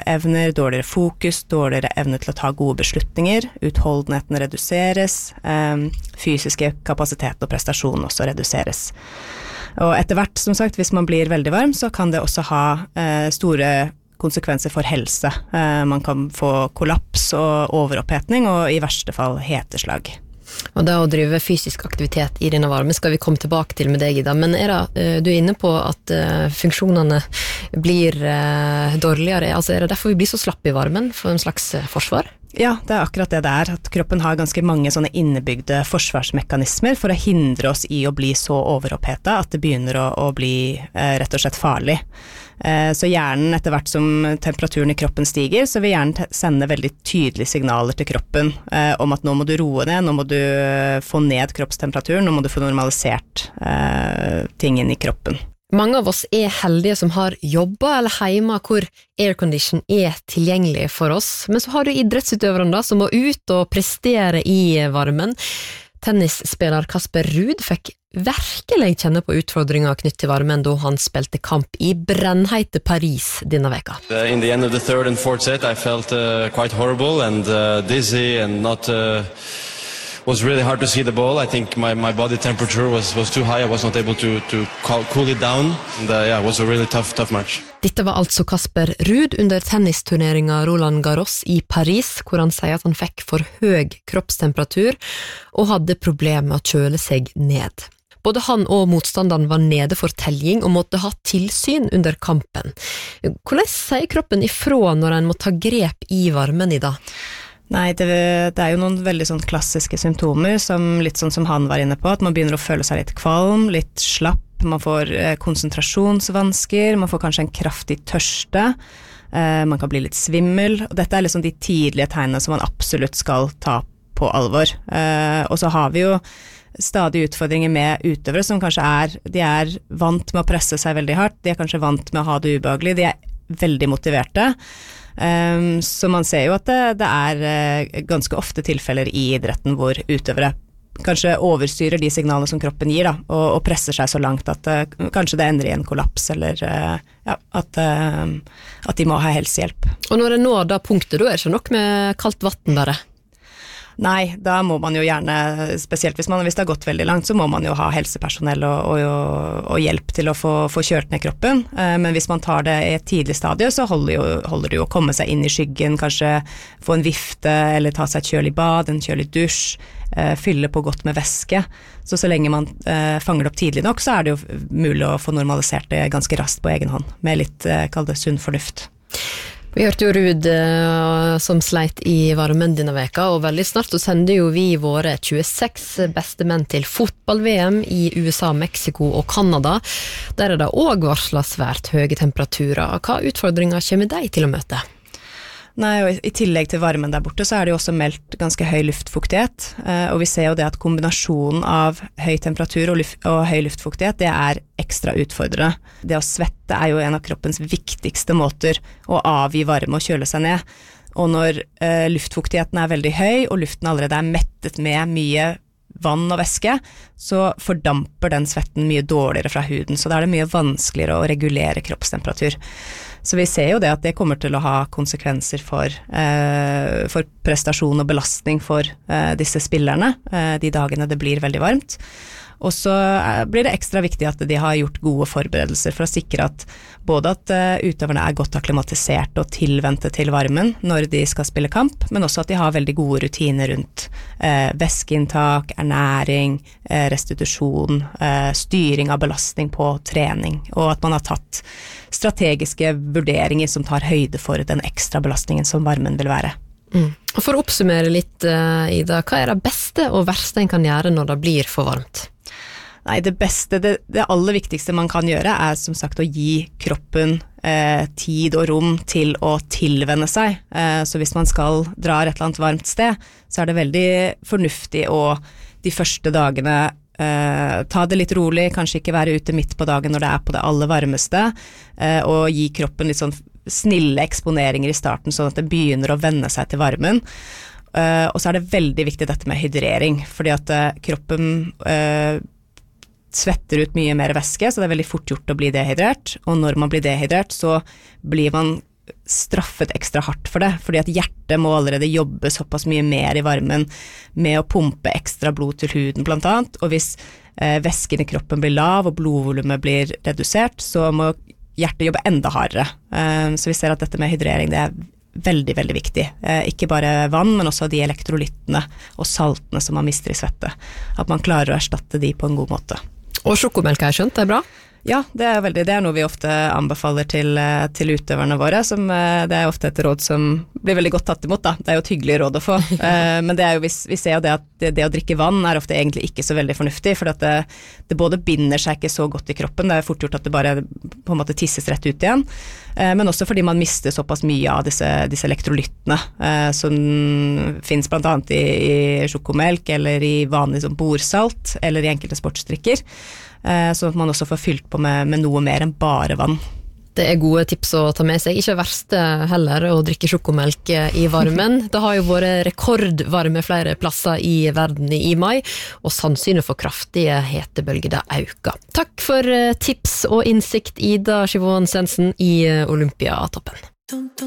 evner, dårligere fokus, dårligere evne til å ta gode beslutninger, utholdenheten reduseres, fysiske kapasitet og prestasjon også reduseres. Og etter hvert, som sagt, hvis man blir veldig varm, så kan det også ha store konsekvenser for helse. Man kan få kollaps og overopphetning, og i verste fall heteslag. Og det å drive fysisk aktivitet i denne varme skal vi komme tilbake til med deg, Ida. Men du inne på at funksjonene blir dårligere. Altså det derfor vi blir så slapp i varmen for en slags forsvar? Ja, det akkurat det at kroppen har ganske mange sånne innebygde forsvarsmekanismer for å hindre oss i å bli så overopphetet at det begynner å bli rett og slett farlig. Så hjernen etter hvert som temperaturen i kroppen stiger, så vil hjernen sende veldig tydelige signaler til kroppen om at nå må du roe ned, nå må du få ned kroppstemperaturen, nå må du få normalisert tingen i kroppen. Mange av oss heldige som har jobbet eller hjemme hvor aircondition tilgjengelig for oss, men så har du idrettsutøverne da, som må ut og prestere i varmen. Tennisspiller Casper Ruud fikk virkelig kjenne på utfordringer knytt til varmen da han spilte kamp i brennheite Paris denne veka. In the end of the third and fourth set I felt quite horrible and dizzy and not was really hard to see the ball. I think my body temperature was too high. I was not able to cool it down. And it was a really tough match. Dette var altså Casper Ruud under tennisturneringen Roland Garros i Paris, hvor han sier at han fikk for høy kroppstemperatur og hadde problemer med å kjøle seg ned. Både han og motstanderen var nede for telling og måtte ha tilsyn under kampen. Hvordan sier kroppen ifra når en må ta grep i varmen i dag? Nei, det jo noen veldig sånn klassiske symptomer, som litt sånn som han var inne på, at man begynner å føle seg litt kvalm, litt slapp, man får konsentrasjonsvansker, man får kanskje en kraftig tørste, man kan bli litt svimmel, og dette liksom de tidlige tegnene som man absolutt skal ta på alvor. Og så har vi jo stadig utfordringer med utøvere som kanskje de vant med å presse seg veldig hardt, de kanskje vant med å ha det ubehagelig, de veldig motiverte. Så man ser jo at det ganske ofte tilfeller i idretten hvor utøvere kanskje overstyrer de signalene som kroppen gir da, og presser seg så langt at kanskje det ender i en kollaps eller at de må ha helsehjelp. Og når det når da punktet, da det ikke nok med kaldt vatten bare? Nei, da må man jo gjerne, spesielt hvis det har gått veldig langt, så må man jo ha helsepersonell og hjelp til å få kjørt ned kroppen. Men hvis man tar det i et tidlig stadie, så holder det jo å komme seg inn i skyggen, kanskje få en vifte, eller ta seg et kjølig bad, en kjølig dusj, fylle på godt med væske. Så lenge man fanger det opp tidlig nok, så det jo mulig å få normalisert det ganske raskt på egen hånd, med litt, kall det sunn fornuft. Vi hørte jo Ruud som sleit i varmen denne veka, og veldig snart så sender jo vi våre 26 beste menn til fotball-VM i USA, Mexico og Kanada. Der det også varslet svært høye temperaturer. Hva utfordringer kommer de til å møte? Nei, og i tillegg til varmen der borte, så det jo også meldt ganske høy luftfuktighet, og vi ser jo det at kombinasjonen av høy temperatur og høy luftfuktighet, det ekstra utfordrende. Det å svette jo en av kroppens viktigste måter å avgi varme og kjøle seg ned, og når luftfuktigheten veldig høy, og luften allerede mettet med mye vann og væske, så fordamper den svetten mye dårligere fra huden, så da det mye vanskeligere å regulere kroppstemperatur. Så vi ser jo det at det kommer til å ha konsekvenser for prestasjon og belastning for disse spillerne, de dagene det blir veldig varmt. Og så blir det ekstra viktig at de har gjort gode forberedelser for å sikre at både at utøverne godt akklimatisert og tilvente til varmen når de skal spille kamp, men også at de har veldig gode rutiner rundt væskeinntak, ernæring, restitusjon, styring av belastning på trening, og at man har tatt strategiske vurderinger som tar høyde for den ekstra belastningen som varmen vil være. Og for å oppsummere litt, Ida, hva det beste og verste en kan gjøre når det blir for varmt? Nei, det aller viktigste man kan gjøre som sagt å gi kroppen tid og rom til å tilvenne seg. Så hvis man skal dra et eller annet varmt sted, så det veldig fornuftig å de første dagene ta det litt rolig, kanskje ikke være ute midt på dagen når det på det aller varmeste, og gi kroppen litt sånn snille eksponeringer i starten, sånn at det begynner å venne seg til varmen. Og så det veldig viktig dette med hydrering, fordi at kroppen svetter ut mye mer væske, så det veldig fort gjort å bli dehydrert, og når man blir dehydrert, så blir man straffet ekstra hardt for det, fordi at hjertet må allerede jobbe såpass mye mer i varmen med å pumpe ekstra blod til huden blant annet, og hvis væsken i kroppen blir lav og blodvolumet blir redusert, så må hjertet jobbe enda hardere. Så vi ser at dette med hydrering, det veldig, veldig viktig. Ikke bare vann, men også de elektrolyttene og saltene som man mister i svette. At man klarer å erstatte de på en god måte. Og sjokomelk har jeg skjønt, det bra? Ja, det noe vi ofte anbefaler til utøverne våre, som det ofte et råd som blir veldig godt tatt imot da. Det jo et hyggelig råd å få, men det jo, vi ser jo det at det å drikke vann ofte egentlig ikke så veldig fornuftig, for at det både binder seg ikke så godt i kroppen, det fort gjort at det bare på en måte tisses rett ut igjen, men også fordi man mister såpass mye av disse elektrolyttene, som finnes blant annet i sjokomelk, eller i vanlig som borsalt, eller i enkelte sportsdrikker, så at man også får fylt på med noe mer enn bare vann. Det gode tips å ta med seg. Ikke verst heller å drikke sjokomelk i varmen. Det har jo vært rekordvarme flere plasser i verden i mai, og sannsynlig for kraftige hetebølger det øker. Takk for tips og innsikt, Ida Skivån Sensen i Olympiatoppen.